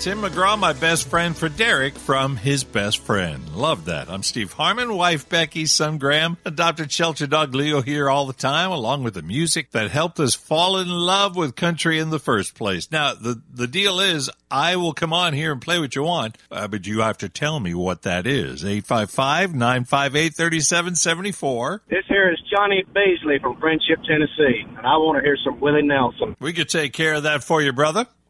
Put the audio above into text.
Tim McGraw, my best friend, for Derek from his best friend. Love that. I'm Steve Harmon, wife Becky, son Graham, adopted shelter dog Leo here all the time, along with the music that helped us fall in love with country in the first place. Now, the deal is, I will come on here and play what you want, but you have to tell me what that is. 855-958-3774. This here is Johnny Beasley from Friendship, Tennessee, and I want to hear some Willie Nelson. We could take care of that for you, brother.